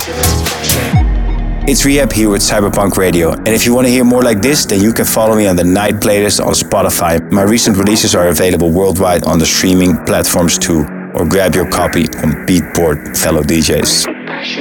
It's Rehab here with Cyberpunk Radio, and if you want to hear more like this, then you can follow me on the Night playlist on Spotify. My recent releases are available worldwide on the streaming platforms too, or grab your copy on Beatport, fellow DJs.